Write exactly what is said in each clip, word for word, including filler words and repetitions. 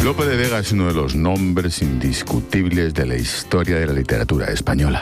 Lope de Vega es uno de los nombres indiscutibles de la historia de la literatura española.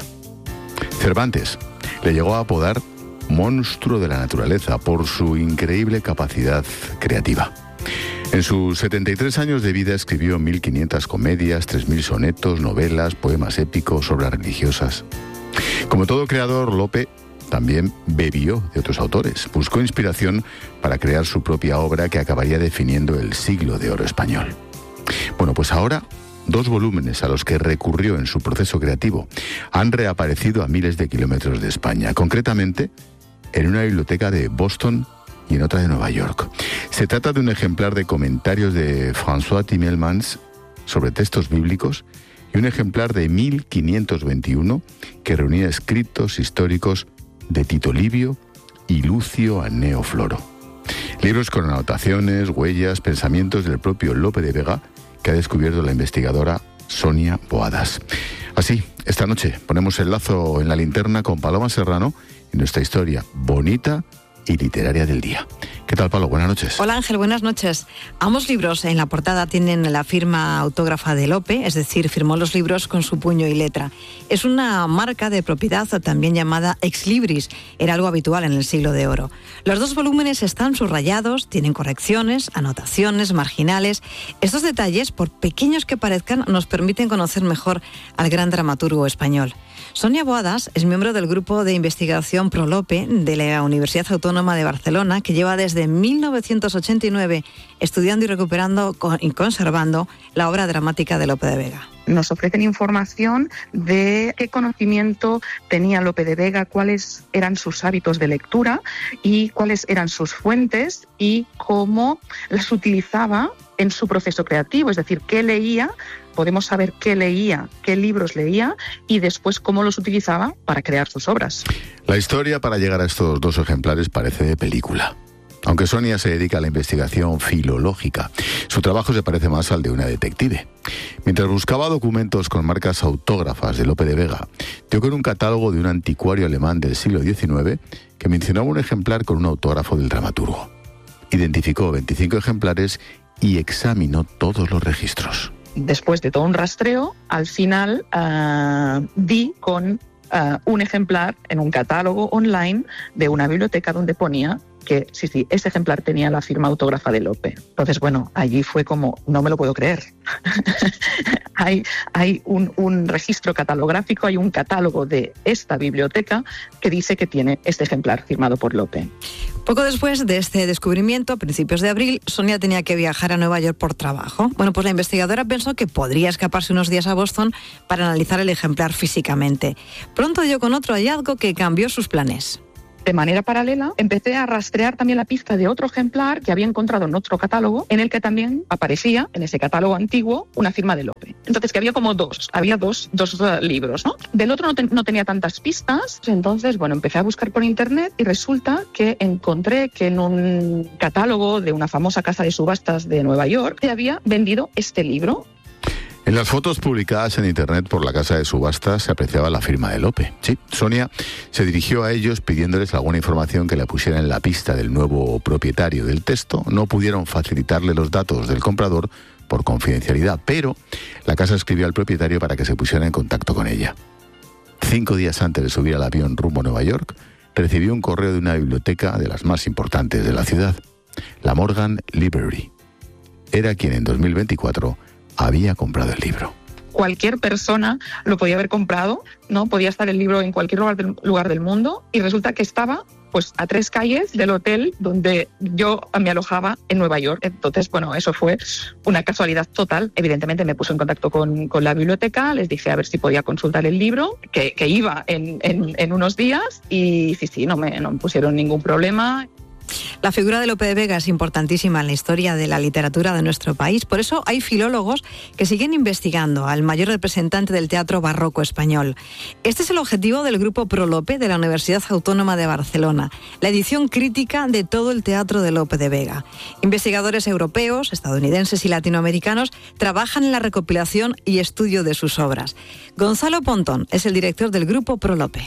Cervantes le llegó a apodar monstruo de la naturaleza por su increíble capacidad creativa. En sus setenta y tres años de vida escribió mil quinientas comedias, tres mil sonetos, novelas, poemas épicos, obras religiosas. Como todo creador, Lope también bebió de otros autores. Buscó inspiración para crear su propia obra que acabaría definiendo el siglo de oro español. Bueno, pues ahora dos volúmenes a los que recurrió en su proceso creativo han reaparecido a miles de kilómetros de España, concretamente en una biblioteca de Boston y en otra de Nueva York. Se trata de un ejemplar de comentarios de François Timmermans sobre textos bíblicos y un ejemplar de mil quinientos veintiuno que reunía escritos históricos de Tito Livio y Lucio Anneo Floro. Libros con anotaciones, huellas, pensamientos del propio Lope de Vega que ha descubierto la investigadora Sonia Boadas. Así, esta noche ponemos el lazo en la linterna con Paloma Serrano y nuestra historia bonita y literaria del día. ¿Qué tal, Palo? Buenas noches. Hola, Ángel, buenas noches. Ambos libros en la portada tienen la firma autógrafa de Lope, es decir, firmó los libros con su puño y letra. Es una marca de propiedad también llamada ex libris, era algo habitual en el siglo de oro. Los dos volúmenes están subrayados, tienen correcciones, anotaciones, marginales. Estos detalles, por pequeños que parezcan, nos permiten conocer mejor al gran dramaturgo español. Sonia Boadas es miembro del grupo de investigación Pro Lope de la Universidad Autónoma de Barcelona, que lleva desde mil novecientos ochenta y nueve estudiando y recuperando y conservando la obra dramática de Lope de Vega. Nos ofrecen información de qué conocimiento tenía Lope de Vega, cuáles eran sus hábitos de lectura y cuáles eran sus fuentes y cómo las utilizaba en su proceso creativo, es decir, qué leía. Podemos saber qué leía, qué libros leía y después cómo los utilizaba para crear sus obras. La historia para llegar a estos dos ejemplares parece de película. Aunque Sonia se dedica a la investigación filológica, su trabajo se parece más al de una detective. Mientras buscaba documentos con marcas autógrafas de Lope de Vega, dio con un catálogo de un anticuario alemán del siglo diecinueve que mencionaba un ejemplar con un autógrafo del dramaturgo. Identificó veinticinco ejemplares y examinó todos los registros. Después de todo un rastreo, al final uh, di con uh, un ejemplar en un catálogo online de una biblioteca donde ponía que sí, sí, ese ejemplar tenía la firma autógrafa de Lope. Entonces, bueno, allí fue como, no me lo puedo creer. hay hay un, un registro catalográfico, hay un catálogo de esta biblioteca que dice que tiene este ejemplar firmado por Lope. Poco después de este descubrimiento, a principios de abril, Sonia tenía que viajar a Nueva York por trabajo. Bueno, pues la investigadora pensó que podría escaparse unos días a Boston para analizar el ejemplar físicamente. Pronto dio con otro hallazgo que cambió sus planes. De manera paralela, empecé a rastrear también la pista de otro ejemplar que había encontrado en otro catálogo, en el que también aparecía, en ese catálogo antiguo, una firma de Lope. Entonces, que había como dos, había dos, dos uh, libros, ¿no? Del otro no, te, no tenía tantas pistas, entonces, bueno, empecé a buscar por internet y resulta que encontré que en un catálogo de una famosa casa de subastas de Nueva York se había vendido este libro. En las fotos publicadas en internet por la casa de subastas se apreciaba la firma de Lope. Sí, Sonia se dirigió a ellos pidiéndoles alguna información que le pusieran en la pista del nuevo propietario del texto. No pudieron facilitarle los datos del comprador por confidencialidad, pero la casa escribió al propietario para que se pusiera en contacto con ella. Cinco días antes de subir al avión rumbo a Nueva York, recibió un correo de una biblioteca de las más importantes de la ciudad, la Morgan Library. Era quien en dos mil veinticuatro había comprado el libro. Cualquier persona lo podía haber comprado, ¿no? Podía estar el libro en cualquier lugar del, lugar del mundo y resulta que estaba pues a tres calles del hotel donde yo me alojaba en Nueva York. Entonces, bueno, eso fue una casualidad total. Evidentemente me puse en contacto con, con la biblioteca, les dije a ver si podía consultar el libro, que, que iba en, en, en unos días y sí, sí, no me, no me pusieron ningún problema. La figura de Lope de Vega es importantísima en la historia de la literatura de nuestro país. Por eso hay filólogos que siguen investigando al mayor representante del teatro barroco español. Este es el objetivo del grupo Pro Lope de la Universidad Autónoma de Barcelona, la edición crítica de todo el teatro de Lope de Vega. Investigadores europeos, estadounidenses y latinoamericanos trabajan en la recopilación y estudio de sus obras. Gonzalo Pontón es el director del grupo Pro Lope.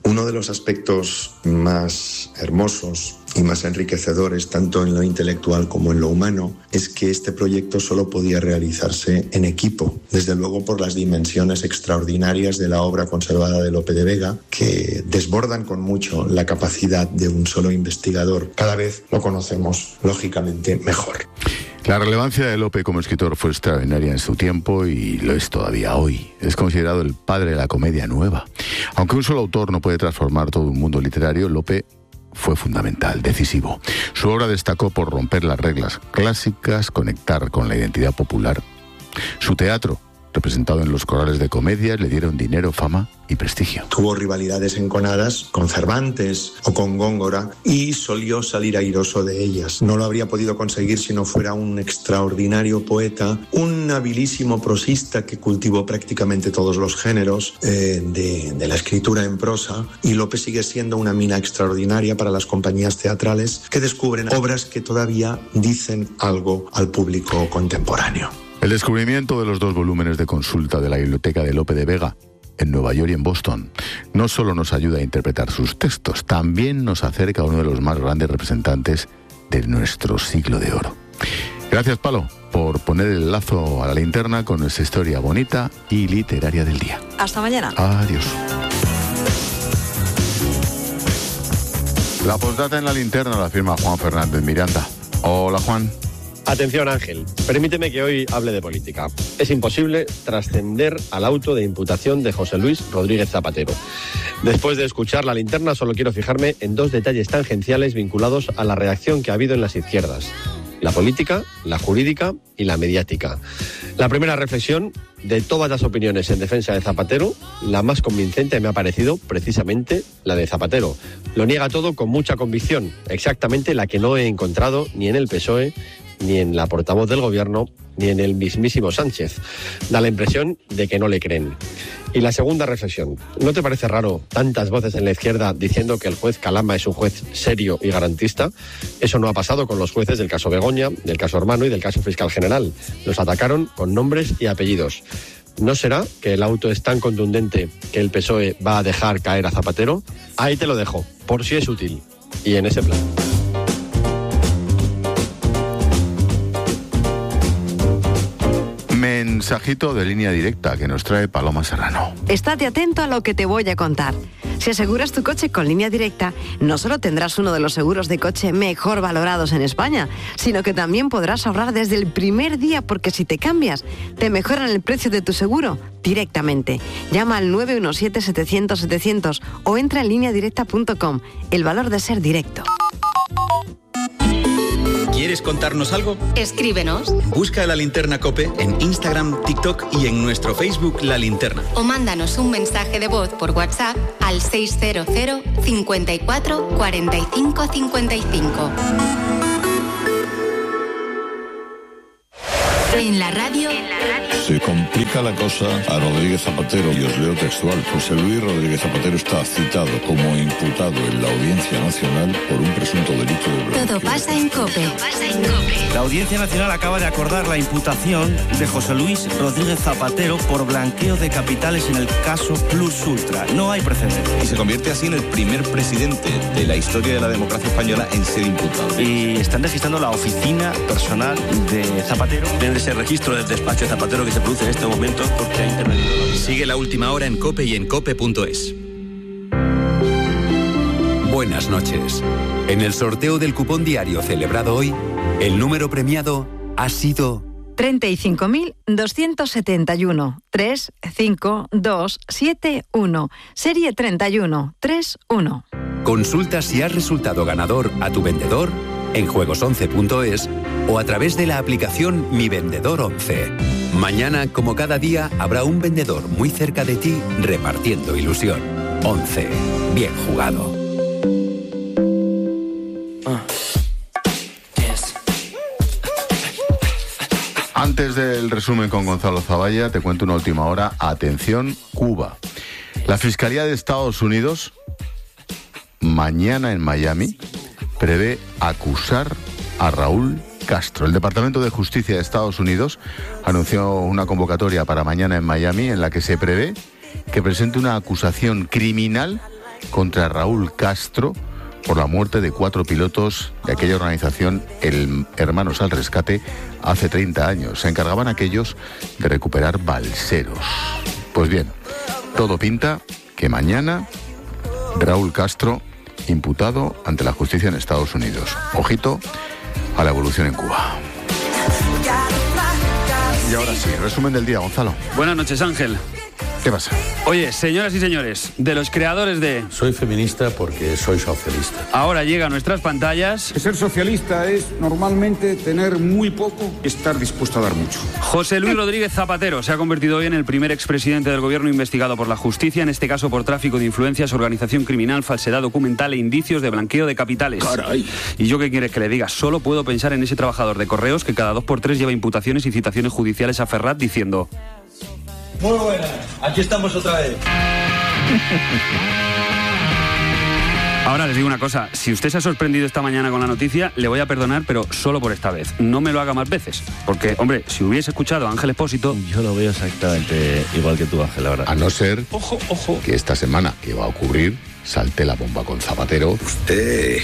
Uno de los aspectos más hermosos y más enriquecedores, tanto en lo intelectual como en lo humano, es que este proyecto solo podía realizarse en equipo, desde luego por las dimensiones extraordinarias de la obra conservada de Lope de Vega, que desbordan con mucho la capacidad de un solo investigador. Cada vez lo conocemos, lógicamente, mejor. La relevancia de Lope como escritor fue extraordinaria en su tiempo y lo es todavía hoy. Es considerado el padre de la comedia nueva. Aunque un solo autor no puede transformar todo un mundo literario, Lope fue fundamental, decisivo. Su obra destacó por romper las reglas clásicas, conectar con la identidad popular. Su teatro, representado en los corales de comedias, le dieron dinero, fama y prestigio. Tuvo rivalidades enconadas con Cervantes o con Góngora y solió salir airoso de ellas. No lo habría podido conseguir si no fuera un extraordinario poeta, un habilísimo prosista que cultivó prácticamente todos los géneros eh, de, de la escritura en prosa, y Lope sigue siendo una mina extraordinaria para las compañías teatrales que descubren obras que todavía dicen algo al público contemporáneo. El descubrimiento de los dos volúmenes de consulta de la biblioteca de Lope de Vega en Nueva York y en Boston no solo nos ayuda a interpretar sus textos, también nos acerca a uno de los más grandes representantes de nuestro siglo de oro. Gracias, Palo, por poner el lazo a la linterna con nuestra historia bonita y literaria del día. Hasta mañana. Adiós. La postdata en la linterna la firma Juan Fernández Miranda. Hola, Juan. Atención, Ángel, permíteme que hoy hable de política. Es imposible trascender al auto de imputación de José Luis Rodríguez Zapatero. Después de escuchar la linterna, solo quiero fijarme en dos detalles tangenciales vinculados a la reacción que ha habido en las izquierdas: la política, la jurídica y la mediática. La primera reflexión: de todas las opiniones en defensa de Zapatero, la más convincente me ha parecido precisamente la de Zapatero. Lo niega todo con mucha convicción, exactamente la que no he encontrado ni en el P S O E, ni en la portavoz del gobierno, ni en el mismísimo Sánchez. Da la impresión de que no le creen. Y la segunda reflexión: ¿no te parece raro tantas voces en la izquierda diciendo que el juez Calama es un juez serio y garantista? Eso no ha pasado con los jueces del caso Begoña, del caso Hermano y del caso Fiscal General. Los atacaron con nombres y apellidos. ¿No será que el auto es tan contundente que el P S O E va a dejar caer a Zapatero? Ahí te lo dejo, por si es útil. Y en ese plan. Mensajito de línea directa que nos trae Paloma Serrano. Estate atento a lo que te voy a contar. Si aseguras tu coche con Línea Directa, no solo tendrás uno de los seguros de coche mejor valorados en España, sino que también podrás ahorrar desde el primer día, porque si te cambias, te mejoran el precio de tu seguro directamente. Llama al nueve uno siete, setecientos, setecientos o entra en línea directa punto com. El valor de ser directo. ¿Quieres contarnos algo? Escríbenos. Busca La Linterna COPE en Instagram, TikTok y en nuestro Facebook La Linterna. O mándanos un mensaje de voz por WhatsApp al seis cero cero, cincuenta y cuatro, cuarenta y cinco, cincuenta y cinco. En la radio... Se complica la cosa a Rodríguez Zapatero, y os leo textual. José Luis Rodríguez Zapatero está citado como imputado en la Audiencia Nacional por un presunto delito de blanqueo. Todo pasa en COPE. Todo pasa en COPE. La Audiencia Nacional acaba de acordar la imputación de José Luis Rodríguez Zapatero por blanqueo de capitales en el caso Plus Ultra. No hay precedentes. Y se convierte así en el primer presidente de la historia de la democracia española en ser imputado. Y están registrando la oficina personal de Zapatero. Debe ese registro del despacho de Zapatero que se produce en este momento porque ha intervenido. Sigue La Última Hora en COPE y en cope punto es. Buenas noches. En el sorteo del cupón diario celebrado hoy, el número premiado ha sido treinta y cinco mil doscientos setenta y uno, tres cinco dos siete uno, serie treinta y uno treinta y uno. Consulta si has resultado ganador a tu vendedor en juegos once punto es o a través de la aplicación Mi Vendedor once. Mañana, como cada día, habrá un vendedor muy cerca de ti repartiendo ilusión. once. Bien jugado. Antes del resumen con Gonzalo Zavalla, te cuento una última hora. Atención, Cuba. La Fiscalía de Estados Unidos, mañana en Miami, prevé acusar a Raúl Castro. El Departamento de Justicia de Estados Unidos anunció una convocatoria para mañana en Miami en la que se prevé que presente una acusación criminal contra Raúl Castro por la muerte de cuatro pilotos de aquella organización, el Hermanos al Rescate, hace treinta años. Se encargaban aquellos de recuperar balseros. Pues bien, todo pinta que mañana Raúl Castro imputado ante la justicia en Estados Unidos. Ojito a la evolución en Cuba. Y ahora sí, resumen del día, Gonzalo. Buenas noches, Ángel. ¿Qué pasa? Oye, señoras y señores, de los creadores de... Soy feminista porque soy socialista. Ahora llega a nuestras pantallas... Ser socialista es normalmente tener muy poco y estar dispuesto a dar mucho. José Luis Rodríguez Zapatero se ha convertido hoy en el primer expresidente del gobierno investigado por la justicia, en este caso por tráfico de influencias, organización criminal, falsedad documental e indicios de blanqueo de capitales. ¡Caray! ¿Y yo qué quieres que le diga? Solo puedo pensar en ese trabajador de correos que cada dos por tres lleva imputaciones y citaciones judiciales a Ferrat diciendo... Muy buenas, aquí estamos otra vez. Ahora les digo una cosa, si usted se ha sorprendido esta mañana con la noticia, le voy a perdonar, pero solo por esta vez. No me lo haga más veces, porque, hombre, si hubiese escuchado a Ángel Expósito... Yo lo veo exactamente igual que tú, Ángel, la verdad. A no ser ojo, ojo. que esta semana que va a ocurrir salte la bomba con Zapatero. Usted...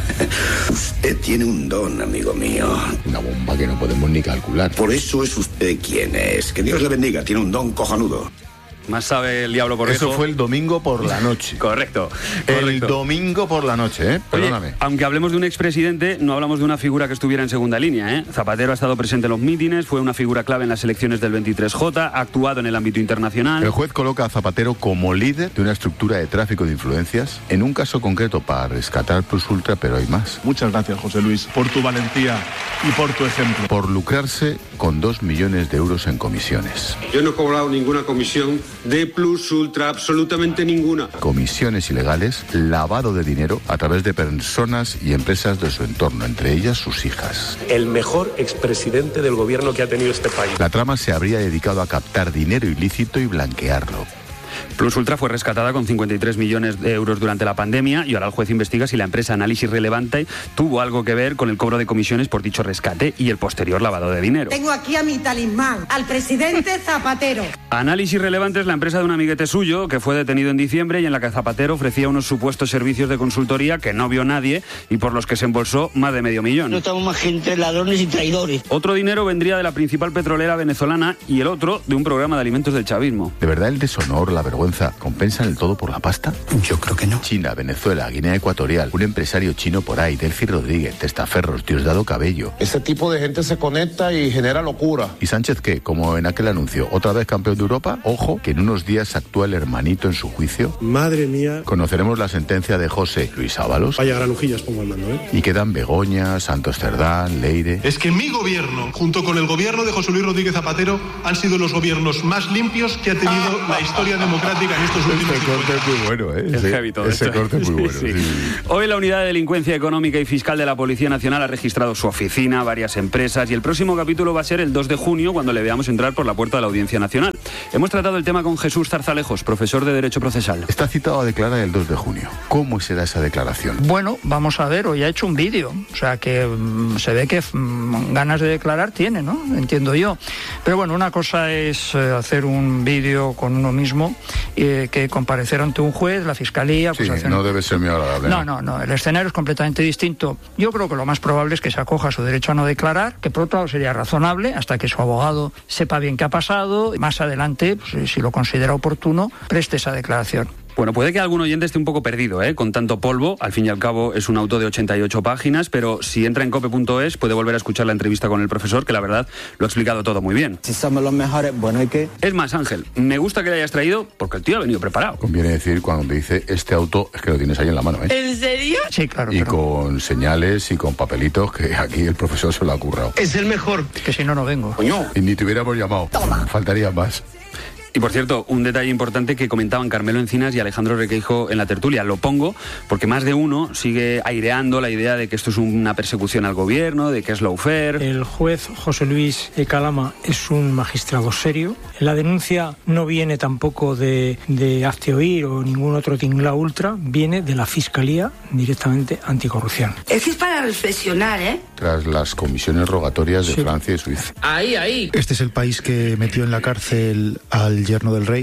Usted tiene un don, amigo mío. Una bomba que no podemos ni calcular. Por eso es usted quien es. Que Dios le bendiga, tiene un don cojonudo. Más sabe el diablo por eso. Eso fue el domingo por la noche. Correcto, correcto. El correcto. domingo por la noche, ¿eh? Perdóname. Oye, aunque hablemos de un expresidente, no hablamos de una figura que estuviera en segunda línea, ¿eh? Zapatero ha estado presente en los mítines, fue una figura clave en las elecciones del veintitrés J, ha actuado en el ámbito internacional. El juez coloca a Zapatero como líder de una estructura de tráfico de influencias, en un caso concreto para rescatar Plus Ultra, pero hay más. Muchas gracias, José Luis, por tu valentía y por tu ejemplo. Por lucrarse con dos millones de euros en comisiones. Yo no he cobrado ninguna comisión de Plus Ultra, absolutamente ninguna. Comisiones ilegales, lavado de dinero a través de personas y empresas de su entorno, entre ellas sus hijas. El mejor expresidente del gobierno que ha tenido este país. La trama se habría dedicado a captar dinero ilícito y blanquearlo. Plus Ultra fue rescatada con cincuenta y tres millones de euros durante la pandemia y ahora el juez investiga si la empresa Análisis Relevante tuvo algo que ver con el cobro de comisiones por dicho rescate y el posterior lavado de dinero. Tengo aquí a mi talismán, al presidente Zapatero. Análisis Relevante es la empresa de un amiguete suyo que fue detenido en diciembre y en la que Zapatero ofrecía unos supuestos servicios de consultoría que no vio nadie y por los que se embolsó más de medio millón. No estamos más gente ladrones y traidores. Otro dinero vendría de la principal petrolera venezolana y el otro de un programa de alimentos del chavismo. ¿De verdad el deshonor, la vergüenza compensan el todo por la pasta? Yo creo que no. China, Venezuela, Guinea Ecuatorial, un empresario chino por ahí, Delcy Rodríguez, Testaferros, Diosdado Cabello. Ese tipo de gente se conecta y genera locura. ¿Y Sánchez qué? Como en aquel anuncio, ¿otra vez campeón de Europa? Ojo, que en unos días actúa el hermanito en su juicio. Madre mía. Conoceremos la sentencia de José Luis Ábalos. Vaya granujillas pongo al mando, ¿eh? Y quedan Begoña, Santos Cerdán, Leire. Es que mi gobierno, junto con el gobierno de José Luis Rodríguez Zapatero, han sido los gobiernos más limpios que ha tenido la historia democrática en estos últimos Ese corte es muy bueno, ¿eh? Es heavy todo ese esto. corte es muy bueno. Sí, sí. Sí, sí. Hoy la Unidad de Delincuencia Económica y Fiscal de la Policía Nacional ha registrado su oficina, varias empresas y el próximo capítulo va a ser el dos de junio cuando le veamos entrar por la puerta de la Audiencia Nacional. Hemos tratado el tema con Jesús Zarzalejos, profesor de Derecho Procesal. Está citado a declarar el dos de junio. ¿Cómo será esa declaración? Bueno, vamos a ver, hoy ha hecho un vídeo, o sea que mmm, se ve que mmm, ganas de declarar tiene, ¿no? Entiendo yo. Pero bueno, una cosa es eh, hacer un vídeo con uno mismo eh, que comparecer ante un juez, la fiscalía... Sí, pues no debe ser muy agradable. No, no, no, el escenario es completamente distinto. Yo creo que lo más probable es que se acoja a su derecho a no declarar, que por otro lado sería razonable hasta que su abogado sepa bien qué ha pasado y más adelante, pues, si lo considera oportuno, preste esa declaración. Bueno, puede que algún oyente esté un poco perdido, ¿eh? Con tanto polvo. Al fin y al cabo es un auto de ochenta y ocho páginas, pero si entra en cope punto es puede volver a escuchar la entrevista con el profesor, que la verdad lo ha explicado todo muy bien. Si somos los mejores, bueno, ¿y qué? Es más, Ángel, me gusta que le hayas traído porque el tío ha venido preparado. Conviene decir cuando te dice este auto es que lo tienes ahí en la mano, ¿eh? ¿En serio? Sí, claro. Y pero... con señales y con papelitos que aquí el profesor se lo ha currado. Es el mejor. Que si no, no vengo. Coño. Y ni te hubiéramos llamado. Toma. Faltaría más. Y por cierto, un detalle importante que comentaban Carmelo Encinas y Alejandro Requeijo en la tertulia. Lo pongo porque más de uno sigue aireando la idea de que esto es una persecución al gobierno, de que es lawfare. El juez José Luis Calama es un magistrado serio. La denuncia no viene tampoco de, de Hazte Oír o ningún otro tinglao ultra, viene de la Fiscalía directamente anticorrupción. Es que es para reflexionar, ¿eh? Tras las comisiones rogatorias de Sí. Francia y Suiza. Ahí, ahí. Este es el país que metió en la cárcel al yerno del rey,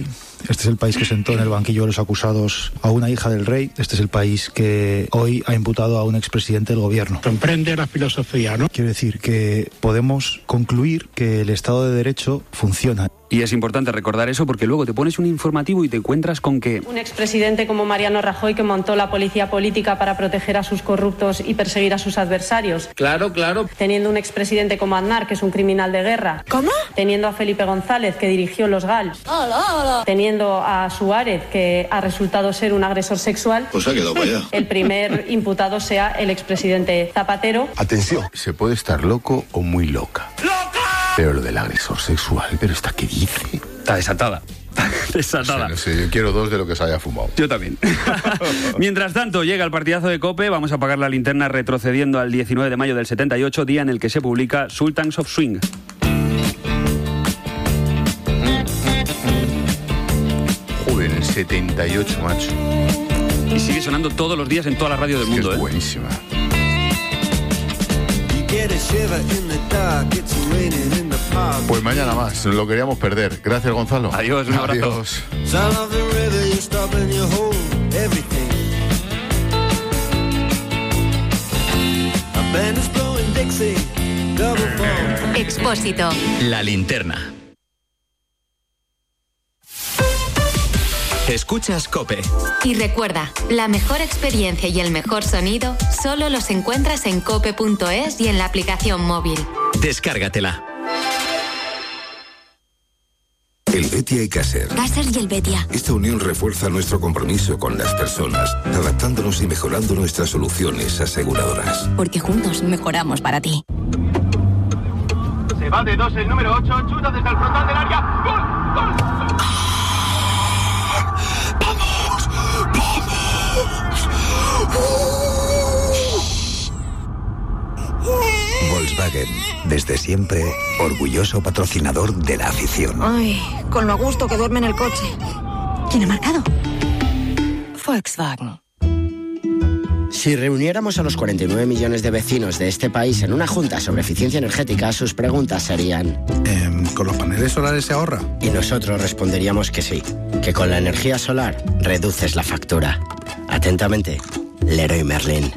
Este es el país que sentó en el banquillo de los acusados a una hija del rey. Este es el país que hoy ha imputado a un expresidente del gobierno. Comprende la filosofía, ¿no? Quiero decir que podemos concluir que el Estado de Derecho funciona. Y es importante recordar eso porque luego te pones un informativo y te encuentras con que... Un expresidente como Mariano Rajoy, que montó la policía política para proteger a sus corruptos y perseguir a sus adversarios. Claro, claro. Teniendo un expresidente como Aznar, que es un criminal de guerra. ¿Cómo? Teniendo a Felipe González, que dirigió los G A L. Hola, hola. Teniendo a Suárez, que ha resultado ser un agresor sexual. Pues ha quedado para allá. El primer imputado sea el expresidente Zapatero. Atención, se puede estar loco o muy loca. ¡Loca! Pero lo del agresor sexual, ¿pero esta qué dice? Está desatada. Desatada. No sé, no sé, yo quiero dos de lo que se haya fumado. Yo también. Mientras tanto, llega el partidazo de COPE. Vamos a apagar la linterna retrocediendo al diecinueve de mayo del setenta y ocho, día en el que se publica Sultans of Swing. Joder, en el setenta y ocho, macho. Y sigue sonando todos los días en toda la radio del es mundo, es ¿eh? Buenísima. Pues mañana más, lo queríamos perder. Gracias, Gonzalo. Adiós, un abrazo. Adiós. Expósito. La linterna. Escuchas COPE. Y recuerda, la mejor experiencia y el mejor sonido solo los encuentras en cope punto es y en la aplicación móvil. Descárgatela. El Betia y Caser. Caser y el Betia. Esta unión refuerza nuestro compromiso con las personas, adaptándonos y mejorando nuestras soluciones aseguradoras. Porque juntos mejoramos para ti. Se va de dos el número ocho, chuta desde el frontal del área. ¡Gol! ¡Gol! ¡Vamos! ¡Vamos! Volkswagen, desde siempre, orgulloso patrocinador de la afición. Ay, con lo a gusto que duerme en el coche. ¿Quién ha marcado? Volkswagen. Si reuniéramos a los cuarenta y nueve millones de vecinos de este país en una junta sobre eficiencia energética, sus preguntas serían... Eh, ¿Con los paneles solares se ahorra? Y nosotros responderíamos que sí, que con la energía solar reduces la factura. Atentamente, Leroy Merlin.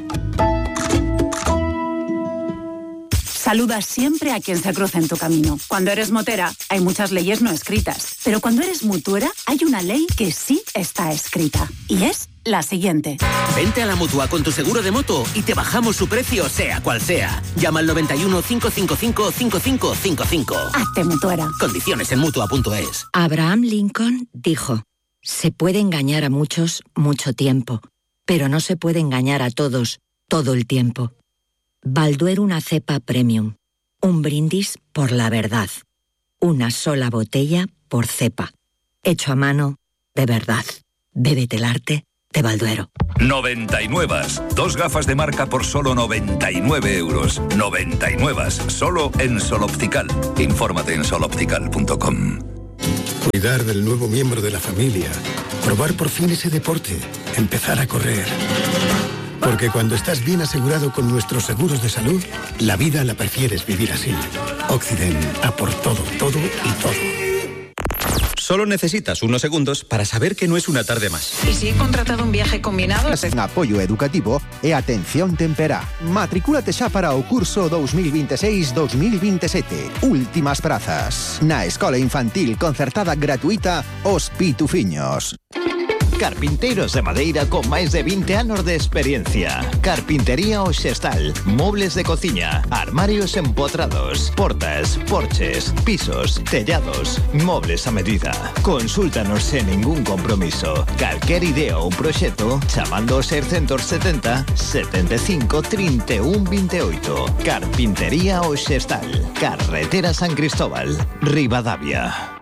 Saludas siempre a quien se cruza en tu camino. Cuando eres motera, hay muchas leyes no escritas. Pero cuando eres mutuera, hay una ley que sí está escrita. Y es la siguiente. Vente a la Mutua con tu seguro de moto y te bajamos su precio, sea cual sea. Llama al noventa y uno, cinco cinco cinco, cinco cinco cinco cinco. Hazte mutuera. Condiciones en Mutua punto es. Abraham Lincoln dijo: se puede engañar a muchos mucho tiempo, pero no se puede engañar a todos todo el tiempo. Balduero, una cepa premium. Un brindis por la verdad. Una sola botella por cepa. Hecho a mano, de verdad. Bébete el arte de Balduero. noventa y nueve. Dos gafas de marca por solo noventa y nueve euros. noventa y nueve. Solo en Sol Optical. Infórmate en sol optical punto com. Cuidar del nuevo miembro de la familia. Probar por fin ese deporte. Empezar a correr. Porque cuando estás bien asegurado con nuestros seguros de salud, la vida la prefieres vivir así. Occident, a por todo, todo y todo. Solo necesitas unos segundos para saber que no es una tarde más. ¿Y si he contratado un viaje combinado? En apoio educativo e atención temperá. Matricúlate xa para o curso dos mil veintiséis dos mil veintisiete. Últimas prazas. Na Escola Infantil Concertada Gratuita Os Pitufiños. Carpinteiros de madeira con máis de vinte anos de experiencia. Carpintería O Xestal. Mobles de cociña. Armarios empotrados. Portas, porches, pisos, tellados. Mobles a medida. Consúltanos sen ningún compromiso. Calquer idea ou proxecto chamando ao seiscentos setenta, setenta e cinco, trinta e un veintiocho. Carpintería O Xestal. Carretera San Cristóbal, Ribadavia.